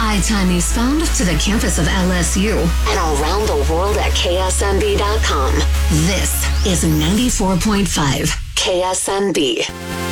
iTime East found to the campus of LSU and around the world at ksnb.com. This is 94.5 KSNB.